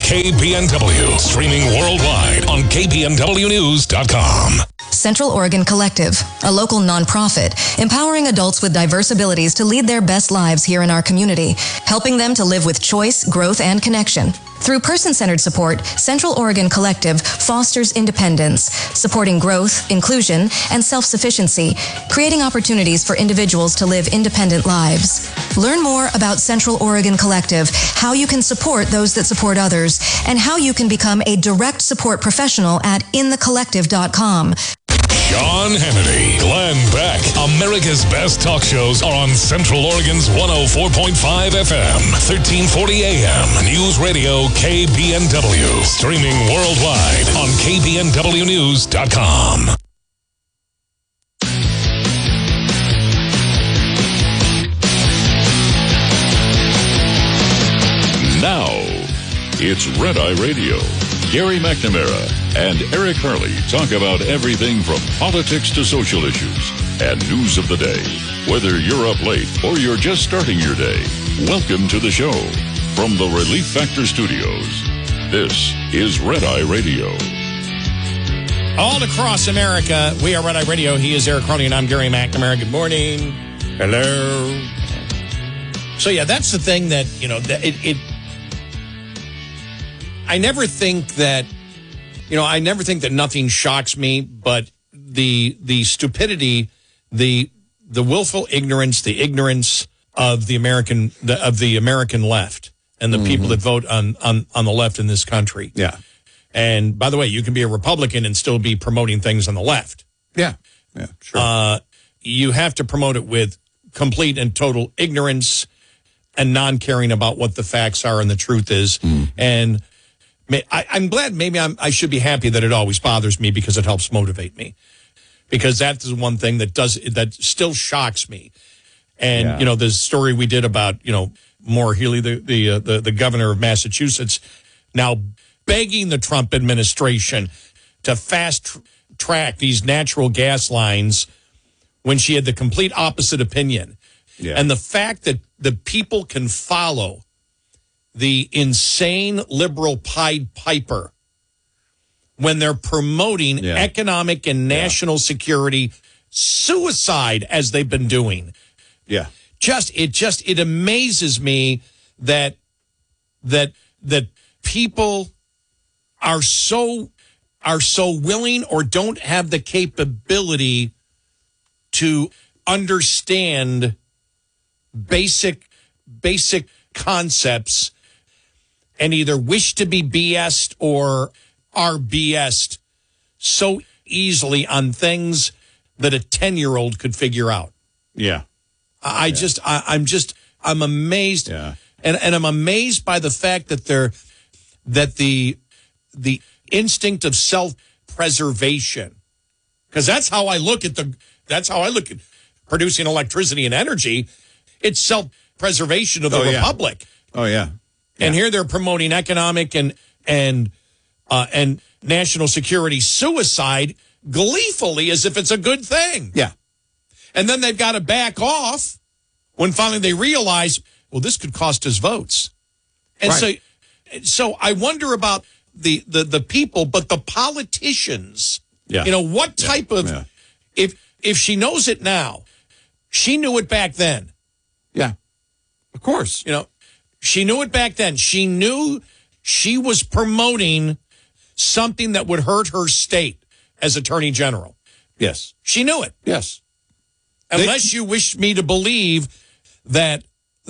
KBNW. Streaming worldwide on KBNWnews.com. Central Oregon Collective, a local nonprofit empowering adults with diverse abilities to lead their best lives here in our community, helping them to live with choice, growth, and connection. Through person-centered support, Central Oregon Collective fosters independence, supporting growth, inclusion, and self-sufficiency, creating opportunities for individuals to live independent lives. Learn more about Central Oregon Collective, how you can support those that support others, and how you can become a direct support professional at inthecollective.com. Sean Hannity, Glenn Beck. America's best talk shows are on Central Oregon's 104.5 FM, 1340 AM. News Radio KBNW. Streaming worldwide on KBNWnews.com. Now, it's Red Eye Radio. Gary McNamara and Eric Harley talk about everything from politics to social issues and news of the day. Whether you're up late or you're just starting your day, welcome to the show. From the Relief Factor Studios, this is Red Eye Radio. All across America, we are Red Eye Radio. He is Eric Harley and I'm Gary McNamara. Good morning. Hello. So yeah, that's the thing that, you know, I never think that nothing shocks me, but the stupidity, the willful ignorance, the ignorance of the American left and the people that vote on the left in this country. Yeah. And by the way, you can be a Republican and still be promoting things on the left. Yeah. Yeah, sure. You have to promote it with complete and total ignorance and non-caring about what the facts are and the truth is. And I'm glad, maybe I should be happy that it always bothers me because it helps motivate me. Because that's the one thing that still shocks me. And, you know, the story we did about, you know, Maura Healey, the governor of Massachusetts, now begging the Trump administration to fast track these natural gas lines when she had the complete opposite opinion. Yeah. And the fact that the people can follow the insane liberal Pied Piper when they're promoting economic and national security suicide as they've been doing. Yeah. It amazes me that people are so willing or don't have the capability to understand basic concepts and either wish to be BS'd or are BS'd so easily on things that a 10-year-old could figure out. Yeah. I'm amazed. Yeah. And I'm amazed by the fact that the instinct of self-preservation, because that's how I look at producing electricity and energy. It's self-preservation of the republic. Oh yeah. And here they're promoting economic and national security suicide gleefully as if it's a good thing. Yeah. And then they've got to back off when finally they realize, well, this could cost us votes. And so I wonder about the people, but the politicians. Yeah. You know, what type of if she knows it now, she knew it back then. Yeah. Of course. You know, she knew it back then. She knew she was promoting something that would hurt her state as Attorney General. Yes. She knew it. Yes. Unless you wish me to believe that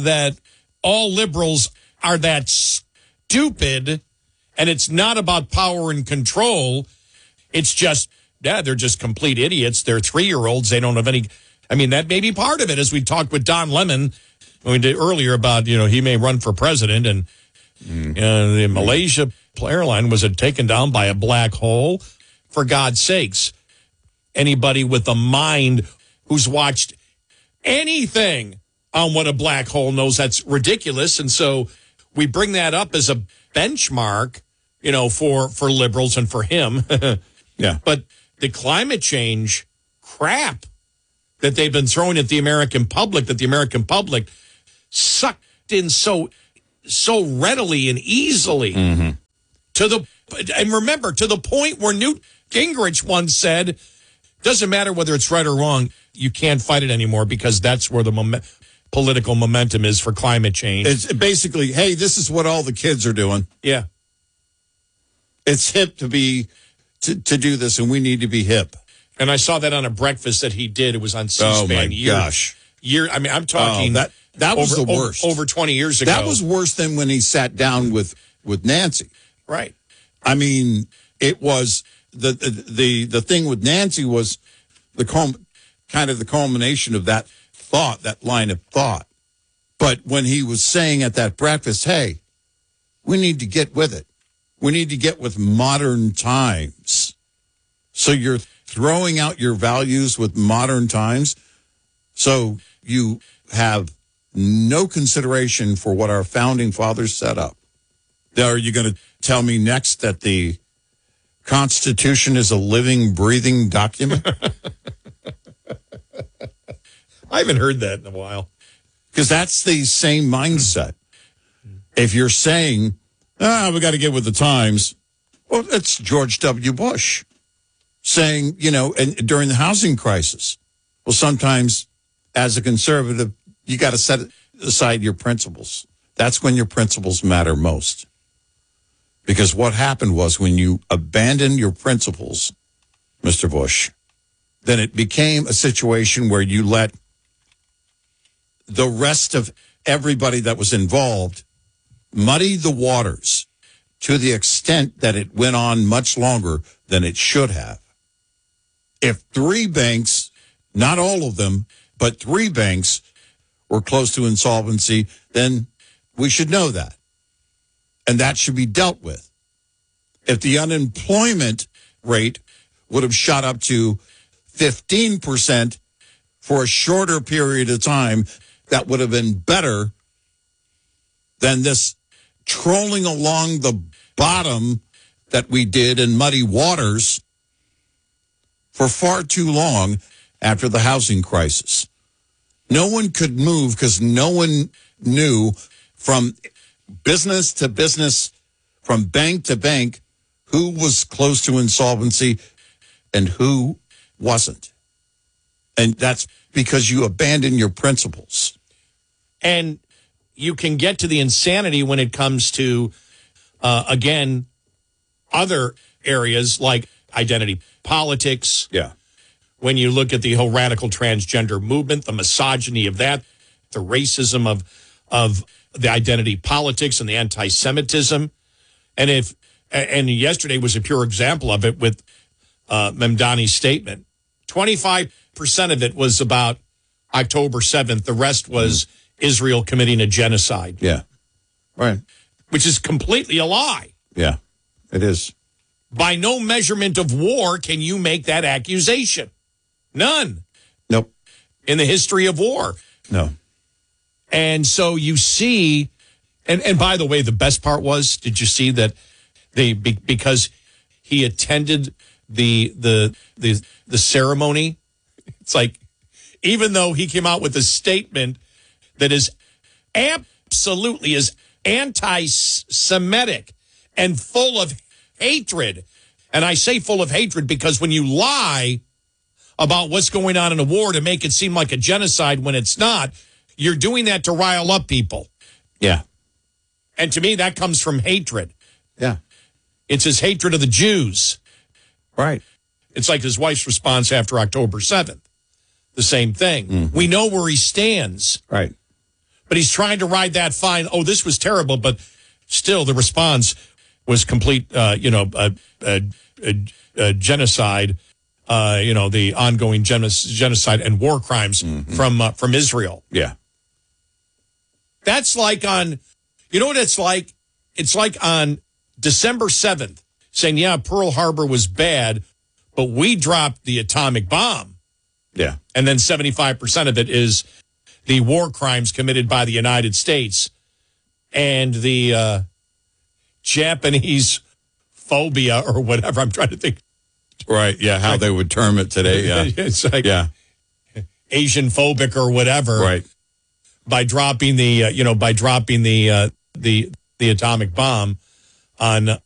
all liberals are that stupid and it's not about power and control. It's just, they're just complete idiots. They're 3-year-olds. They don't have any. I mean, that may be part of it, as we talked with Don Lemon when we did earlier about, you know, he may run for president, and the Malaysia airline was taken down by a black hole. For God's sakes, anybody with a mind who's watched anything on what a black hole knows that's ridiculous. And so we bring that up as a benchmark, you know, for liberals and for him. Yeah. But the climate change crap that they've been throwing at the American public, that the American public sucked in so readily and easily. And remember, to the point where Newt Gingrich once said, doesn't matter whether it's right or wrong, you can't fight it anymore because that's where the political momentum is for climate change. It's basically, hey, this is what all the kids are doing. Yeah. It's hip to do this, and we need to be hip. And I saw that on a breakfast that he did. It was on C-SPAN. Oh, my gosh. I mean, I'm talking that was the worst. Over 20 years ago. That was worse than when he sat down with Nancy. Right. I mean, it was the thing with Nancy was kind of the culmination of that thought, that line of thought. But when he was saying at that breakfast, hey, we need to get with it. We need to get with modern times. So you're throwing out your values with modern times. So you have no consideration for what our founding fathers set up. Are you going to tell me next that the Constitution is a living, breathing document? I haven't heard that in a while. Because that's the same mindset. If you're saying, we got to get with the times, well, it's George W. Bush saying, and during the housing crisis, well, sometimes as a conservative, you got to set aside your principles. That's when your principles matter most. Because what happened was when you abandoned your principles, Mr. Bush, then it became a situation where you let the rest of everybody that was involved muddy the waters to the extent that it went on much longer than it should have. If 3 banks, not all of them, but 3 banks were close to insolvency, then we should know that. And that should be dealt with. If the unemployment rate would have shot up to 15% for a shorter period of time, that would have been better than this trolling along the bottom that we did in muddy waters for far too long after the housing crisis. No one could move because no one knew from business to business, from bank to bank, who was close to insolvency and who wasn't. And that's because you abandon your principles. And you can get to the insanity when it comes to, again, other areas like identity politics. Yeah. When you look at the whole radical transgender movement, the misogyny of that, the racism of the identity politics and the anti-Semitism. And yesterday was a pure example of it with Mamdani's statement. 25% of it was about October 7th. The rest was Israel committing a genocide. Yeah. Right. Which is completely a lie. Yeah, it is. By no measurement of war can you make that accusation. None. Nope. In the history of war. No. And so you see, and by the way, the best part was, did you see that because he attended the ceremony, it's like, even though he came out with a statement that is absolutely is anti-Semitic and full of hatred. And I say full of hatred because when you lie about what's going on in a war to make it seem like a genocide when it's not, you're doing that to rile up people. Yeah. And to me, that comes from hatred. Yeah. It's his hatred of the Jews. Right. It's like his wife's response after October 7th. The same thing. Mm-hmm. We know where he stands. Right. But he's trying to ride that fine. Oh, this was terrible, but still the response was complete, genocide, the ongoing genocide and war crimes from Israel. Yeah. That's like on, you know what it's like? It's like on December 7th saying, yeah, Pearl Harbor was bad, but we dropped the atomic bomb. Yeah. And then 75% of it is the war crimes committed by the United States and the Japanese phobia or whatever. I'm trying to think. Right. Yeah. How they would term it today. Yeah. It's like Asian phobic or whatever. Right. By dropping the atomic bomb on